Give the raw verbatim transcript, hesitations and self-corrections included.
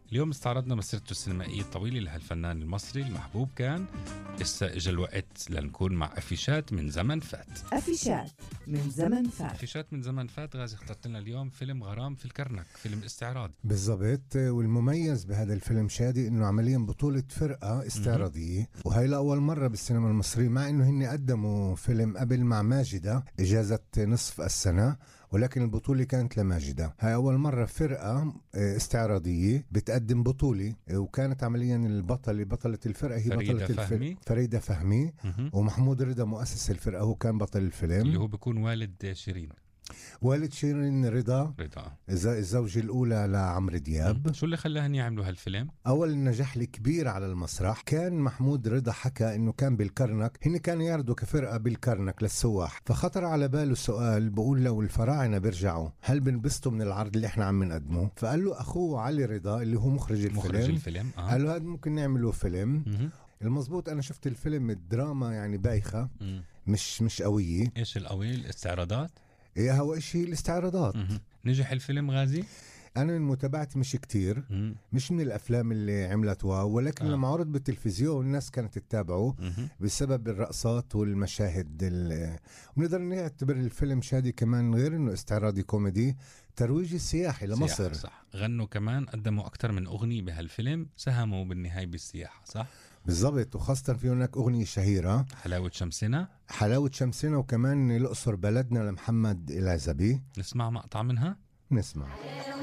اليوم استعرضنا مسيرته السينمائية الطويلة لهالفنان المصري المحبوب. كان لسه اجى الوقت لنكون مع أفيشات من زمن فات. أفيشات من زمن فات أفيشات من زمن فات. غازي اخترت لنا اليوم فيلم غرام في الكرنك، فيلم استعراضي. بالضبط، والمميز بهذا الفيلم شادي انه عمليا بطولة فرقة استعراضية، وهي لأول مرة بالسينما المصرية، مع انه هن قدموا فيلم قبل مع ماجدة إجازة نصف السنة، ولكن البطولة كانت لماجدة. هاي أول مرة فرقة استعراضية بتقدم بطولة، وكانت عمليا البطلة بطلة الفرقة هي بطلة الفيلم فريدة فهمي، ومحمود رضا مؤسس الفرقة هو كان بطل الفيلم، اللي هو بيكون والد شيرين. والد شيرين رضا رضا الزوجة الأولى لعمرو دياب. شو اللي خلاهم يعملوا هالفيلم؟ أول النجاح الكبير على المسرح. كان محمود رضا حكى إنه كان بالكرنك، هن كانوا يعرضوا كفرقة بالكرنك للسواح، فخطر على باله سؤال، بقول لو الفراعنة بيرجعوا هل بنبسطوا من العرض اللي احنا عم نقدمه؟ فقال له أخوه علي رضا اللي هو مخرج الفيلم, مخرج الفيلم. آه. قال له هذا ممكن نعمله فيلم. م- المضبوط أنا شفت الفيلم، الدراما يعني بايخة، م- مش مش قوية. إيش القوي؟ الاستعراضات. إيه هو إشي الاستعراضات. م- نجح الفيلم غازي؟ أنا من متابعتي مش كتير، مم. مش من الأفلام اللي عملت واو، ولكن آه. لما عرض بالتلفزيون الناس كانت تتابعه مم. بسبب الرقصات والمشاهد. ونقدر نعتبر الفيلم شادي كمان غير إنه استعراضي كوميدي، ترويجي سياحي لمصر. صح، غنوا كمان، قدموا أكتر من أغنية بهالفيلم، ساهموا بالنهاية بالسياحة. صح بالضبط، وخاصة في هناك أغنية شهيرة حلاوة شمسنا. حلاوة شمسنا، وكمان الأقصر بلدنا لمحمد العزبي. نسمع مقطع منها. نسمع.